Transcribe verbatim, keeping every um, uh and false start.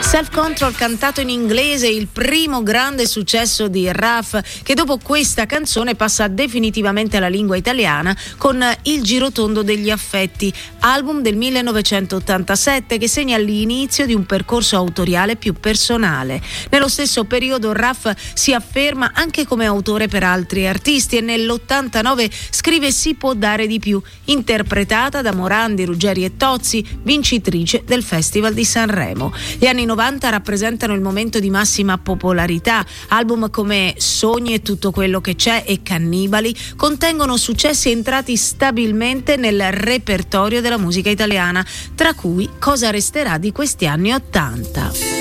Self Control cantato in inglese, il primo grande successo di Raf, che dopo questa canzone passa definitivamente alla lingua italiana con Il girotondo degli affetti, album del millenovecentottantasette che segna l'inizio di un percorso autoriale più personale. Nello stesso periodo Raf si afferma anche come autore per altri artisti e nell'ottantanove scrive Si può dare di più, interpretata da Morandi, Ruggeri e Tozzi, vincitrice del Festival di Sanremo. Gli anni novanta rappresentano il momento di massima popolarità. Album come Sogni e tutto quello che c'è e Cannibali contengono successi entrati stabilmente nel repertorio della musica italiana, tra cui Cosa resterà di questi anni ottanta.